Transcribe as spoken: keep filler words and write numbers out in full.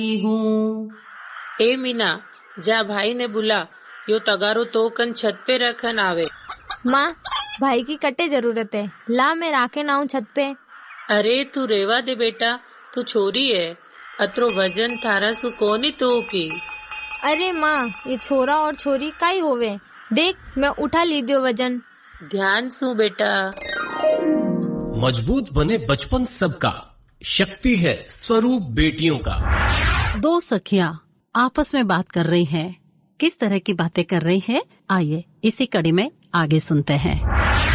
हूँ। ए मीना, जा भाई ने बुला, यो तगारो तो कन छत पे रखन आवे। माँ, भाई की कटे जरूरत है, ला मैं राखे ना हूँ छत पे। अरे तू रेवा दे बेटा, तू छोरी है, अत्रो वजन थारा सु कोनी तो की। अरे माँ, ये छोरा और छोरी काई होवे, देख मैं उठा ली दियो वजन। ध्यान सु बेटा। मजबूत बने बचपन सबका, शक्ति है स्वरूप बेटियों का। दो सखियां आपस में बात कर रही हैं। किस तरह की बातें कर रही हैं, आइए इसी कड़ी में आगे सुनते हैं।